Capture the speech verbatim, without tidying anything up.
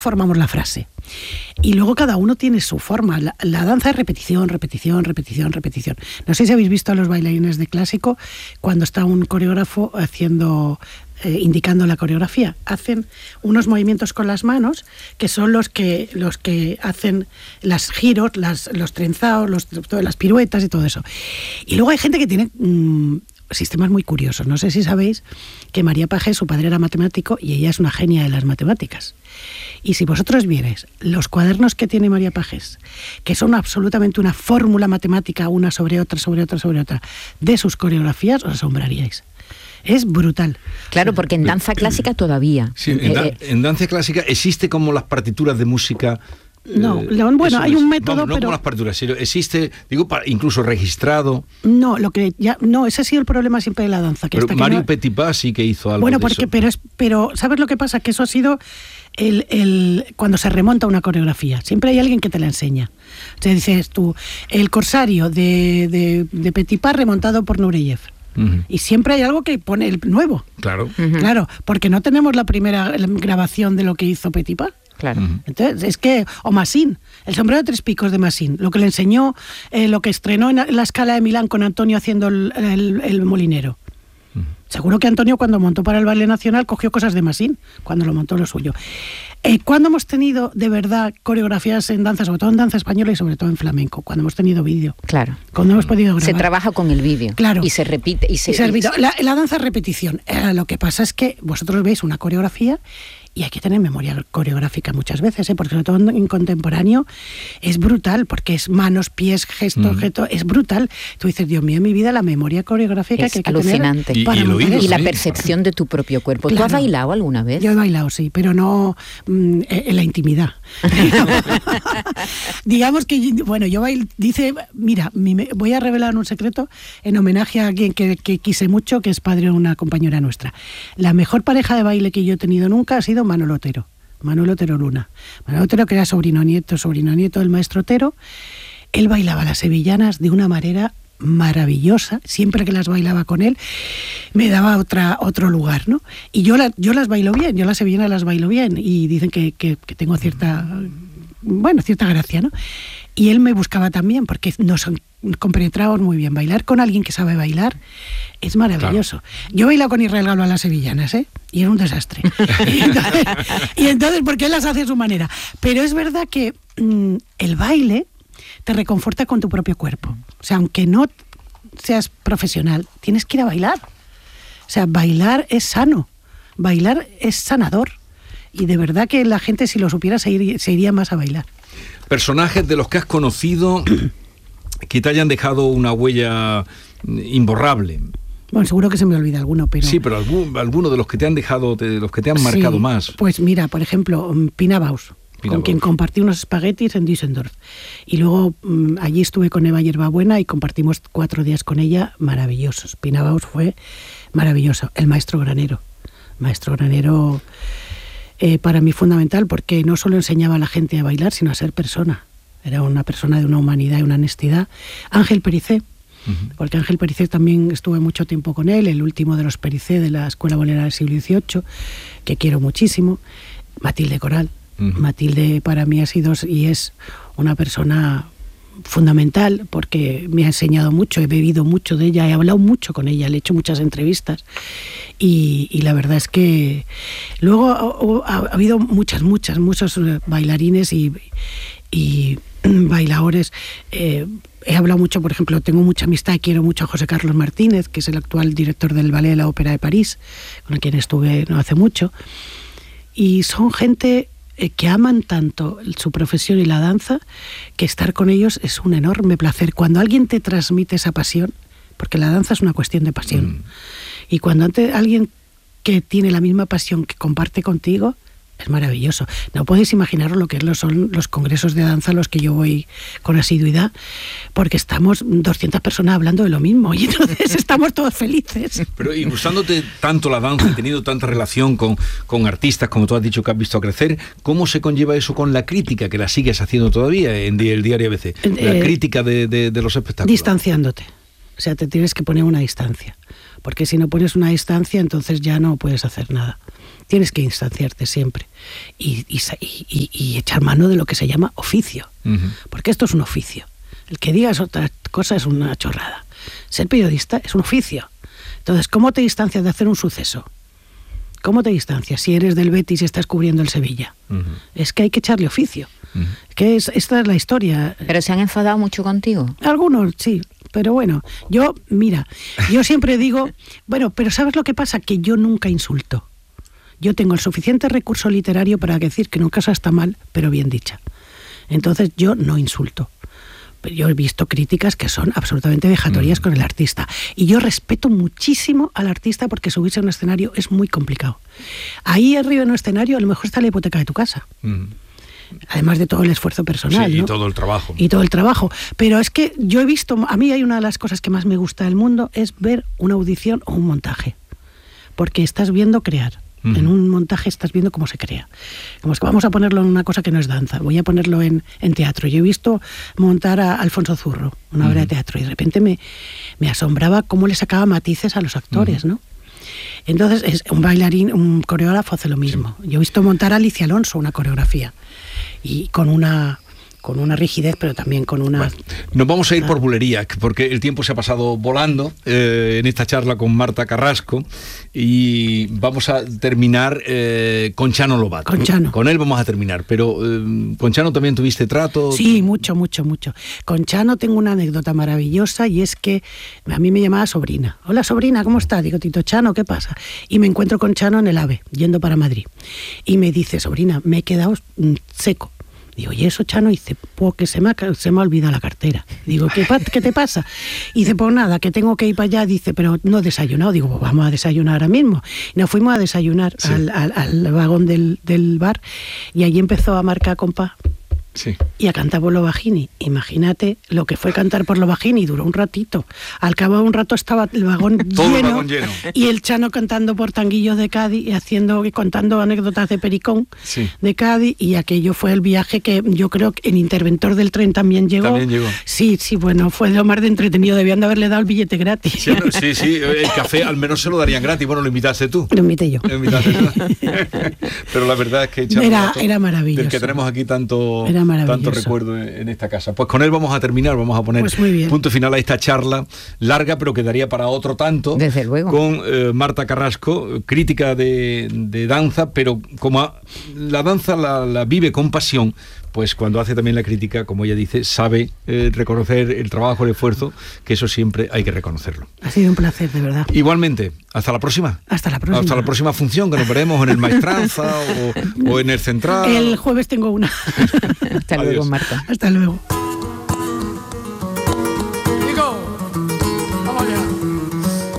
formamos la frase. Y luego cada uno tiene su forma. La, la danza es repetición, repetición, repetición, repetición. No sé si habéis visto a los bailarines de clásico cuando está un coreógrafo haciendo, eh, indicando la coreografía. Hacen unos movimientos con las manos que son los que, los que hacen las giros, las, los trenzados, los, todas las piruetas y todo eso. Y luego hay gente que tiene mmm, sistemas muy curiosos. No sé si sabéis que María Pagés, su padre era matemático y ella es una genia de las matemáticas. Y si vosotros vierais los cuadernos que tiene María Pagés, que son absolutamente una fórmula matemática, una sobre otra, sobre otra, sobre otra, de sus coreografías, os asombraríais. Es brutal. Claro, porque en danza clásica todavía. Sí, en, da- en danza clásica existe como las partituras de música. No, eh, León, bueno, hay un método, vamos, no pero... como las partituras, sino existe, digo, para, incluso registrado. No, lo que ya no, ese ha sido el problema siempre de la danza. Que Pero hasta Mario que no... Petipa sí que hizo algo Bueno, de porque, eso. pero, es, pero ¿sabes lo que pasa? Que eso ha sido el, el cuando se remonta una coreografía. Siempre hay alguien que te la enseña. O sea, dices tú, el Corsario de, de, de Petipa remontado por Nureyev. Uh-huh. Y siempre hay algo que pone el nuevo. Claro. Uh-huh. Claro, porque no tenemos la primera grabación de lo que hizo Petipa. Claro. Uh-huh. Entonces, es que, o Massin, el sombrero de tres picos de Massin, lo que le enseñó, eh, lo que estrenó en la Scala de Milán con Antonio haciendo el, el, el molinero. Uh-huh. Seguro que Antonio, cuando montó para el Ballet Nacional, cogió cosas de Massin, cuando lo montó lo suyo. Eh, ¿Cuándo hemos tenido, de verdad, coreografías en danza, sobre todo en danza española y sobre todo en flamenco? Cuando hemos tenido vídeo. Claro. Cuando hemos podido grabar. Se trabaja con el vídeo. Claro. Y se repite. Y se, y se repite. La, la danza es repetición. Eh, lo que pasa es que vosotros veis una coreografía y hay que tener memoria coreográfica muchas veces, ¿eh? Porque sobre todo en contemporáneo es brutal, porque es manos, pies, gestos, mm. gestos, es brutal. Tú dices, Dios mío, en mi vida la memoria coreográfica es que hay que alucinante. tener para y, y, oído, y la sí. percepción de tu propio cuerpo. Claro. ¿Tú has bailado alguna vez? Yo he bailado, sí, pero no mmm, en la intimidad. Digamos que, bueno, yo bailo, dice, mira, mi, voy a revelar un secreto en homenaje a alguien que, que quise mucho, que es padre de una compañera nuestra. La mejor pareja de baile que yo he tenido nunca ha sido Manolo Otero, Manuel Otero Luna. Manuel Otero, que era sobrino nieto, sobrino nieto del maestro Otero, él bailaba las sevillanas de una manera maravillosa. Siempre que las bailaba con él me daba otra otro lugar, ¿no? Y yo, la, yo las bailo bien, yo las sevillanas las bailo bien y dicen que, que, que tengo cierta, bueno, cierta gracia, ¿no? Y él me buscaba también porque nos compenetramos muy bien. Bailar con alguien que sabe bailar es maravilloso. Claro. Yo he bailado con Israel Galo a las sevillanas, ¿eh? Y era un desastre. y, entonces, y entonces, porque él las hace a su manera. Pero es verdad que mmm, el baile te reconforta con tu propio cuerpo. O sea, aunque no seas profesional, tienes que ir a bailar. O sea, bailar es sano. Bailar es sanador. Y de verdad que la gente, si lo supiera, se iría, se iría más a bailar. Personajes de los que has conocido que te hayan dejado una huella imborrable. Bueno, seguro que se me olvida alguno, pero... Sí, pero algún, alguno de los que te han dejado, de los que te han marcado sí, más. Pues mira, por ejemplo, Pina Bausch, Pina con Bausch. Quien compartí unos espaguetis en Düsseldorf. Y luego mmm, allí estuve con Eva Hierbabuena y compartimos cuatro días con ella maravillosos. Pina Bausch fue maravilloso. El maestro Granero. Maestro Granero... Eh, para mí fundamental, porque no solo enseñaba a la gente a bailar, sino a ser persona. Era una persona de una humanidad y una honestidad. Ángel Pericé, uh-huh. porque Ángel Pericé también estuve mucho tiempo con él, el último de los Pericé de la Escuela Bolera del siglo dieciocho, que quiero muchísimo. Matilde Coral. Uh-huh. Matilde para mí ha sido y es una persona fundamental, porque me ha enseñado mucho, he bebido mucho de ella, he hablado mucho con ella, le he hecho muchas entrevistas y, y la verdad es que luego ha, ha habido muchas, muchas, muchos bailarines y, y bailadores. Eh, he hablado mucho, por ejemplo, tengo mucha amistad y quiero mucho a José Carlos Martínez, que es el actual director del Ballet de la Ópera de París, con quien estuve no hace mucho, y son gente que aman tanto su profesión y la danza, que estar con ellos es un enorme placer. Cuando alguien te transmite esa pasión, porque la danza es una cuestión de pasión, mm. y cuando ante alguien que tiene la misma pasión que comparte contigo, es maravilloso. No podéis imaginaros lo que son los congresos de danza a los que yo voy con asiduidad, porque estamos doscientas personas hablando de lo mismo y entonces estamos todos felices. Pero y gustándote tanto la danza y teniendo tanta relación con, con artistas, como tú has dicho que has visto crecer, ¿cómo se conlleva eso con la crítica, que la sigues haciendo todavía en el diario A B C? La eh, crítica de, de, de los espectáculos. Distanciándote. O sea, te tienes que poner una distancia. Porque si no pones una distancia, entonces ya no puedes hacer nada. tienes que instanciarte siempre y, y, y, y echar mano de lo que se llama oficio, uh-huh. porque esto es un oficio. El que digas otra cosa es una chorrada. Ser periodista es un oficio. Entonces, ¿cómo te distancias de hacer un suceso? ¿Cómo te distancias si eres del Betis y estás cubriendo el Sevilla? Uh-huh. Es que hay que echarle oficio. Uh-huh. Que es, esta es la historia. ¿Pero se han enfadado mucho contigo? Algunos, sí. Pero bueno, yo, mira, yo siempre digo, bueno, pero ¿sabes lo que pasa? Que yo nunca insulto. Yo tengo el suficiente recurso literario para decir que una cosa está mal, pero bien dicha. Entonces yo no insulto. Yo he visto críticas que son absolutamente vejatorias mm. con el artista. Y yo respeto muchísimo al artista porque subirse a un escenario es muy complicado. Ahí arriba en un escenario a lo mejor está la hipoteca de tu casa. Mm. Además de todo el esfuerzo personal. Sí, y ¿no? todo el trabajo. Y todo el trabajo. Pero es que yo he visto, a mí hay una de las cosas que más me gusta del mundo, es ver una audición o un montaje. Porque estás viendo crear. Uh-huh. En un montaje estás viendo cómo se crea. Como es que vamos a ponerlo en una cosa que no es danza, voy a ponerlo en, en teatro. Yo he visto montar a Alfonso Zurro, una obra uh-huh. de teatro, y de repente me, me asombraba cómo le sacaba matices a los actores, uh-huh. ¿no? Entonces, es un bailarín, un coreógrafo hace lo mismo. Sí. Yo he visto montar a Alicia Alonso una coreografía, y con una... con una rigidez, pero también con una... Bueno, nos vamos a ir por bulerías, porque el tiempo se ha pasado volando eh, en esta charla con Marta Carrasco, y vamos a terminar eh, con Chano Lobato. Con Chano. Con él vamos a terminar, pero eh, ¿con Chano también tuviste trato? Sí, mucho, mucho, mucho. Con Chano tengo una anécdota maravillosa, y es que a mí me llamaba sobrina. Hola, sobrina, ¿cómo estás? Digo, Tito, Chano, ¿qué pasa? Y me encuentro con Chano en el AVE, yendo para Madrid. Y me dice, sobrina, me he quedado seco. Digo, ¿y eso, Chano? Y dice, pues que se me ha, se me ha olvidado la cartera. Digo, ¿qué, ¿qué te pasa? Y dice, pues nada, que tengo que ir para allá. Dice, pero no he desayunado. Digo, pues vamos a desayunar ahora mismo. Y nos fuimos a desayunar sí. al, al, al vagón del, del bar, y allí empezó a marcar compás. Sí. Y a cantar por lo Bajini. Imagínate lo que fue cantar por lo Bajini, duró un ratito. Al cabo de un rato estaba el vagón, Todo lleno, el vagón lleno, y el Chano cantando por Tanguillos de Cádiz y haciendo, contando anécdotas de Pericón sí. de Cádiz, y aquello fue el viaje que yo creo que el interventor del tren también llegó. También llegó. Sí, sí, bueno, fue lo más de entretenido, debían de haberle dado el billete gratis. Sí, sí, sí, el café al menos se lo darían gratis. Bueno, lo invitaste tú. Lo invité yo. Lo invitaste tú. Pero la verdad es que Chano era, Lobato, era maravilloso. del que tenemos aquí tanto, tanto recuerdo en esta casa. Pues con él vamos a terminar, vamos a poner pues punto final a esta charla larga, pero que daría para otro tanto. Desde luego. Con eh, Marta Carrasco, crítica de, de danza, pero como a, la danza la, la vive con pasión, pues cuando hace también la crítica, como ella dice, sabe eh, reconocer el trabajo, el esfuerzo, que eso siempre hay que reconocerlo. Ha sido un placer, de verdad. Igualmente, hasta la próxima. Hasta la próxima. Hasta la próxima función, que nos veremos en el Maestranza o, o en el Central. El jueves tengo una. Hasta luego, Marta. Hasta luego.